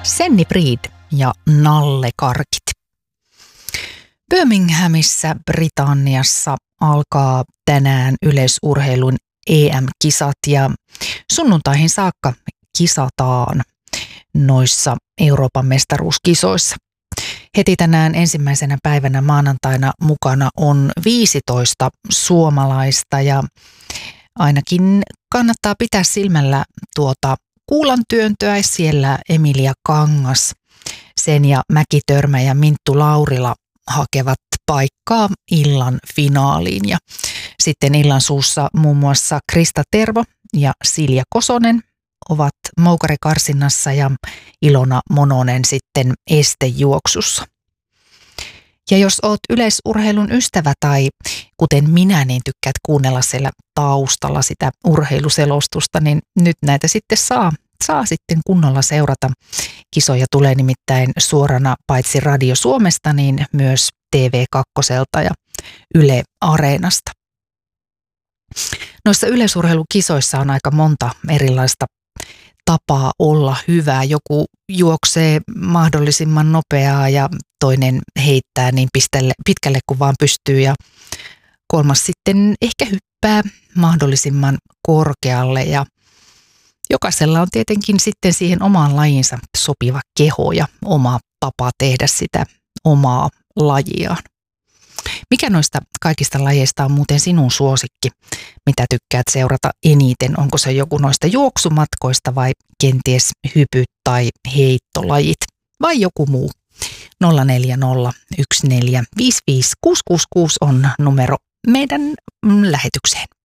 Senni Breed ja nallekarkit. Birminghamissa Britanniassa alkaa tänään yleisurheilun EM-kisat ja sunnuntaihin saakka kisataan noissa Euroopan mestaruuskisoissa. Heti tänään ensimmäisenä päivänä maanantaina mukana on 15 suomalaista ja ainakin kannattaa pitää silmällä tuota kuulantyöntöä. Siellä Emilia Kangas, Senja Mäkitörmä ja Minttu Laurila hakevat paikkaa illan finaaliin. Ja sitten illan suussa muun muassa Krista Tervo ja Silja Kosonen ovat moukarikarsinnassa ja Ilona Mononen sitten estejuoksussa. Ja jos oot yleisurheilun ystävä tai kuten minä, niin tykkäät kuunnella siellä taustalla sitä urheiluselostusta, niin nyt näitä sitten saa sitten kunnolla seurata. Kisoja tulee nimittäin suorana paitsi Radio Suomesta, niin myös TV2 ja Yle Areenasta. Noissa yleisurheilukisoissa on aika monta erilaista tapaa olla hyvä. Joku juoksee mahdollisimman nopeaa ja toinen heittää niin pitkälle kuin vaan pystyy ja kolmas sitten ehkä hyppää mahdollisimman korkealle ja jokaisella on tietenkin sitten siihen omaan lajiinsa sopiva keho ja oma tapa tehdä sitä omaa lajiaan. Mikä noista kaikista lajeista on muuten sinun suosikki? Mitä tykkäät seurata eniten? Onko se joku noista juoksumatkoista vai kenties hypyt tai heittolajit vai joku muu? 0401455666 on numero meidän lähetykseen.